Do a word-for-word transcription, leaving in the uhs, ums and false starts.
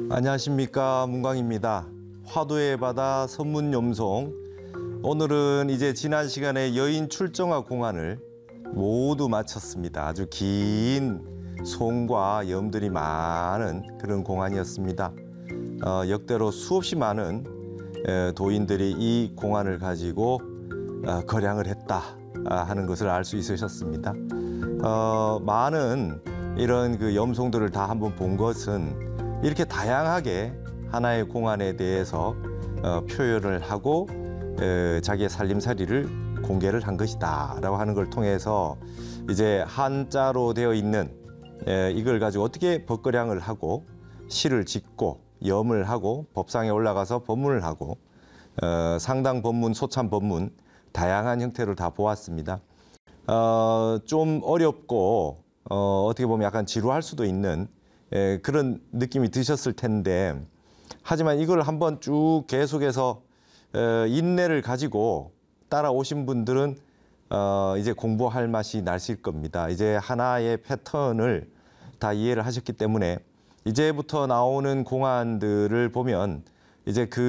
안녕하십니까, 문광입니다. 화두의 바다 선문염송. 오늘은 이제 지난 시간에 여인 출정화 공안을 모두 마쳤습니다. 아주 긴 송과 염들이 많은 그런 공안이었습니다. 어, 역대로 수없이 많은 에, 도인들이 이 공안을 가지고 어, 거량을 했다 하는 것을 알 수 있으셨습니다. 어, 많은 이런 그 염송들을 다 한번 본 것은 이렇게 다양하게 하나의 공안에 대해서 어, 표현을 하고 에, 자기의 살림살이를 공개를 한 것이다라고 하는 걸 통해서 이제 한자로 되어 있는 에, 이걸 가지고 어떻게 법거량을 하고 시를 짓고 염을 하고 법상에 올라가서 법문을 하고 어, 상당 법문, 소참 법문 다양한 형태를 다 보았습니다. 어, 좀 어렵고 어, 어떻게 보면 약간 지루할 수도 있는 에, 그런 느낌이 드셨을 텐데, 하지만 이걸 한번 쭉 계속해서 에, 인내를 가지고 따라오신 분들은 어, 이제 공부할 맛이 나실 겁니다. 이제 하나의 패턴을 다 이해를 하셨기 때문에 이제부터 나오는 공안들을 보면 이제 그